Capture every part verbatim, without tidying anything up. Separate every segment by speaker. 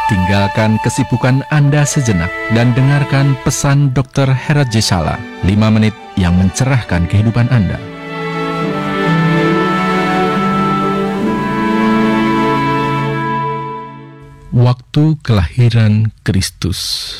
Speaker 1: Tinggalkan kesibukan Anda sejenak dan dengarkan pesan dokter Herat Jesala, lima menit yang mencerahkan kehidupan Anda. Waktu kelahiran Kristus.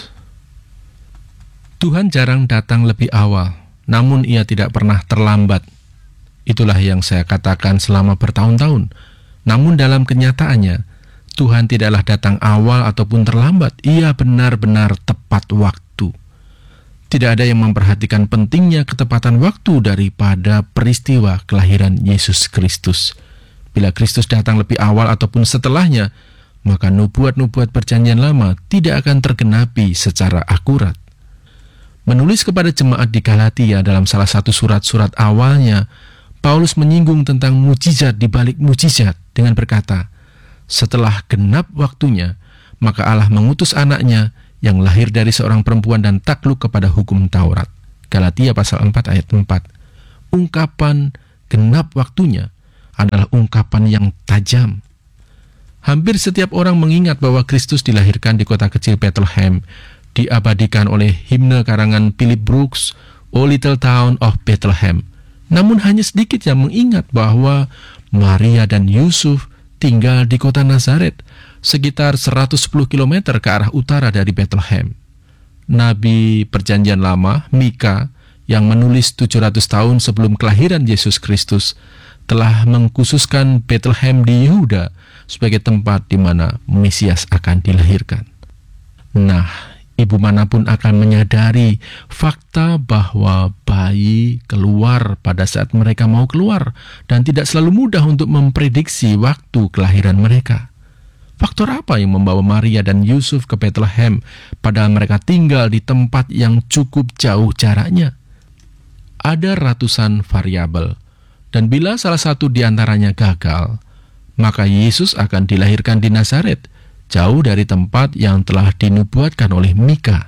Speaker 1: Tuhan jarang datang lebih awal, namun Ia tidak pernah terlambat. Itulah yang saya katakan selama bertahun-tahun. Namun dalam kenyataannya, Tuhan tidaklah datang awal ataupun terlambat. Ia benar-benar tepat waktu. Tidak ada yang memperhatikan pentingnya ketepatan waktu daripada peristiwa kelahiran Yesus Kristus. Bila Kristus datang lebih awal ataupun setelahnya, maka nubuat-nubuat perjanjian lama tidak akan tergenapi secara akurat. Menulis kepada jemaat di Galatia dalam salah satu surat-surat awalnya, Paulus menyinggung tentang mujizat di balik mujizat dengan berkata, setelah genap waktunya, maka Allah mengutus anaknya yang lahir dari seorang perempuan dan takluk kepada hukum Taurat. Galatia pasal empat ayat empat. Ungkapan genap waktunya adalah ungkapan yang tajam. Hampir setiap orang mengingat bahwa Kristus dilahirkan di kota kecil Bethlehem, diabadikan oleh himne karangan Philip Brooks, O Little Town of Bethlehem. Namun hanya sedikit yang mengingat bahwa Maria dan Yusuf tinggal di kota Nazaret, sekitar seratus sepuluh kilometer ke arah utara dari Bethlehem. Nabi Perjanjian Lama, Mika, yang menulis tujuh ratus tahun sebelum kelahiran Yesus Kristus, telah mengkhususkan Bethlehem di Yehuda sebagai tempat di mana Mesias akan dilahirkan. Nah, ibu manapun akan menyadari fakta bahwa bayi keluar pada saat mereka mau keluar dan tidak selalu mudah untuk memprediksi waktu kelahiran mereka. Faktor apa yang membawa Maria dan Yusuf ke Bethlehem padahal mereka tinggal di tempat yang cukup jauh jaraknya? Ada ratusan variabel, dan bila salah satu di antaranya gagal, maka Yesus akan dilahirkan di Nazaret, jauh dari tempat yang telah dinubuatkan oleh Mika.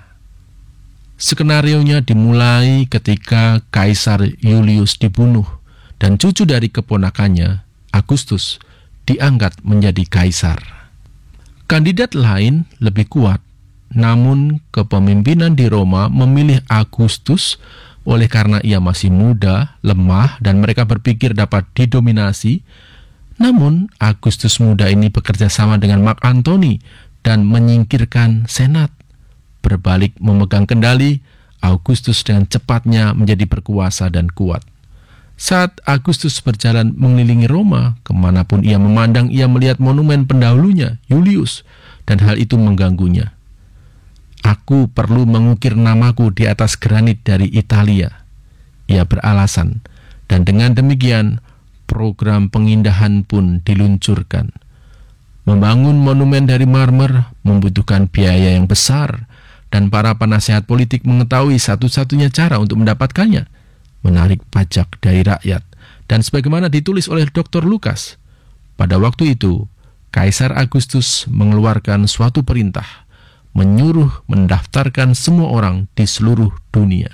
Speaker 1: Skenarionya dimulai ketika Kaisar Julius dibunuh dan cucu dari keponakannya, Agustus, diangkat menjadi kaisar. Kandidat lain lebih kuat, namun kepemimpinan di Roma memilih Agustus oleh karena ia masih muda, lemah, dan mereka berpikir dapat didominasi. Namun, Agustus muda ini bekerja sama dengan Mark Antony dan menyingkirkan Senat. Berbalik memegang kendali, Agustus dengan cepatnya menjadi berkuasa dan kuat. Saat Agustus berjalan mengelilingi Roma, kemanapun ia memandang, ia melihat monumen pendahulunya, Julius, dan hal itu mengganggunya. Aku perlu mengukir namaku di atas granit dari Italia, ia beralasan, dan dengan demikian, program pengindahan pun diluncurkan. Membangun monumen dari marmer membutuhkan biaya yang besar, dan para penasehat politik mengetahui satu-satunya cara untuk mendapatkannya, menarik pajak dari rakyat. Dan sebagaimana ditulis oleh doktor Lukas, pada waktu itu, Kaisar Agustus mengeluarkan suatu perintah, menyuruh mendaftarkan semua orang di seluruh dunia.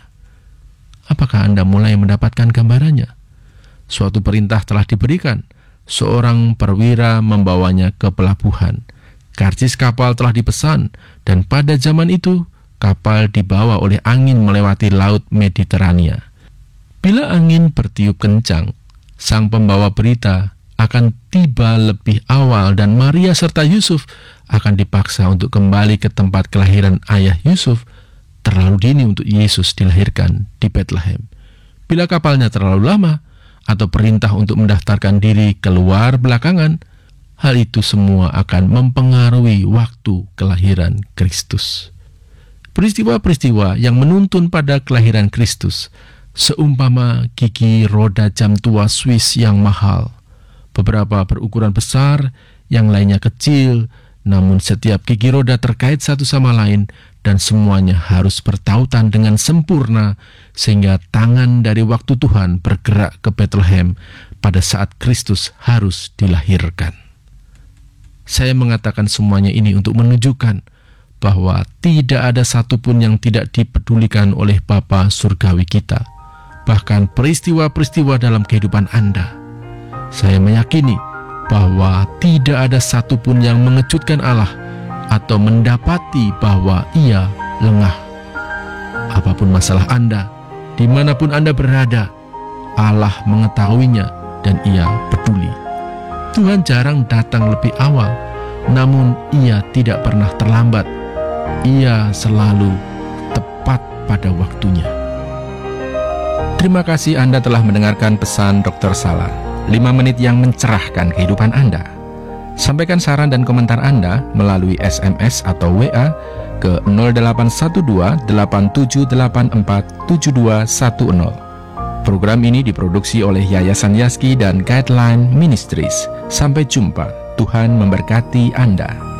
Speaker 1: Apakah Anda mulai mendapatkan gambarannya? Suatu perintah telah diberikan, seorang perwira membawanya ke pelabuhan. Karcis kapal telah dipesan, dan pada zaman itu, kapal dibawa oleh angin melewati laut Mediterania. Bila angin bertiup kencang, sang pembawa berita akan tiba lebih awal dan Maria serta Yusuf akan dipaksa untuk kembali ke tempat kelahiran ayah Yusuf. Terlalu dini untuk Yesus dilahirkan di Bethlehem. Bila kapalnya terlalu lama, atau perintah untuk mendaftarkan diri keluar belakangan, hal itu semua akan mempengaruhi waktu kelahiran Kristus. Peristiwa-peristiwa yang menuntun pada kelahiran Kristus, seumpama gigi roda jam tua Swiss yang mahal, beberapa berukuran besar, yang lainnya kecil, namun setiap gigi roda terkait satu sama lain, dan semuanya harus bertautan dengan sempurna, sehingga tangan dari waktu Tuhan bergerak ke Bethlehem pada saat Kristus harus dilahirkan. Saya mengatakan semuanya ini untuk menunjukkan bahwa tidak ada satupun yang tidak dipedulikan oleh Bapa Surgawi kita. Bahkan peristiwa-peristiwa dalam kehidupan Anda, saya meyakini bahwa tidak ada satupun yang mengejutkan Allah atau mendapati bahwa ia lengah. Apapun masalah Anda, dimanapun Anda berada, Allah mengetahuinya dan ia peduli. Tuhan jarang datang lebih awal, namun ia tidak pernah terlambat. Ia selalu tepat pada waktunya. Terima kasih Anda telah mendengarkan pesan dokter Sala, lima menit yang mencerahkan kehidupan Anda. Sampaikan saran dan komentar Anda melalui S M S atau W A ke nol delapan satu dua delapan tujuh delapan empat tujuh dua satu nol. Program ini diproduksi oleh Yayasan Yazki dan Guideline Ministries. Sampai jumpa, Tuhan memberkati Anda.